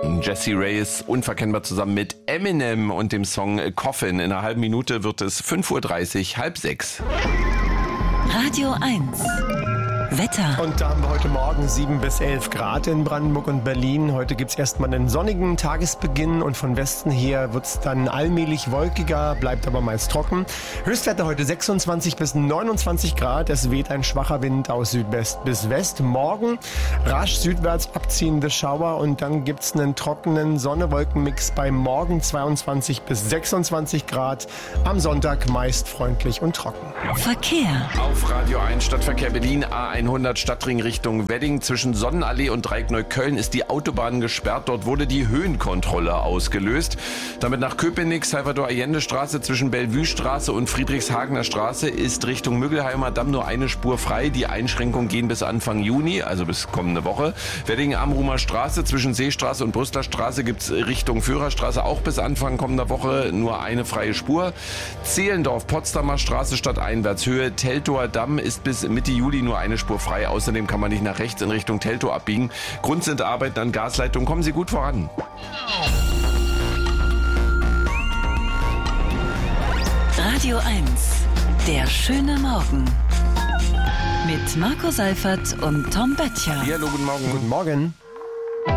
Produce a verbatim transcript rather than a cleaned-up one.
Und Jessie Ray ist unverkennbar zusammen mit Eminem und dem Song Coffin. In einer halben Minute wird es fünf Uhr dreißig, halb sechs. Radio eins. Wetter. Und da haben wir heute Morgen sieben bis elf Grad in Brandenburg und Berlin. Heute gibt es erstmal einen sonnigen Tagesbeginn und von Westen her wird es dann allmählich wolkiger, bleibt aber meist trocken. Höchstwerte heute sechsundzwanzig bis neunundzwanzig Grad. Es weht ein schwacher Wind aus Südwest bis West. Morgen rasch südwärts abziehende Schauer und dann gibt es einen trockenen Sonne-Wolken-Mix bei morgen zweiundzwanzig bis sechsundzwanzig Grad. Am Sonntag meist freundlich und trocken. Verkehr. Auf Radio eins Stadtverkehr Berlin, A hundert Stadtring Richtung Wedding. Zwischen Sonnenallee und Dreieck Neukölln ist die Autobahn gesperrt. Dort wurde die Höhenkontrolle ausgelöst. Damit nach Köpenick, Salvador-Allende-Straße zwischen Bellevue-Straße und Friedrichshagener Straße ist Richtung Müggelheimer Damm nur eine Spur frei. Die Einschränkungen gehen bis Anfang Juni, also bis kommende Woche. Wedding-Amrumer Straße zwischen Seestraße und Brüsseler Straße gibt es Richtung Führerstraße auch bis Anfang kommender Woche nur eine freie Spur. Zehlendorf, Potsdamer Straße stadteinwärts Höhe Teltower Damm ist bis Mitte Juli nur eine Spur frei. Außerdem kann man nicht nach rechts in Richtung Teltow abbiegen. Grund sind Arbeiten an Gasleitungen. Kommen Sie gut voran. Radio eins. Der schöne Morgen. Mit Marco Seifert und Tom Böttcher. Ja, hallo, guten Morgen. Guten Morgen.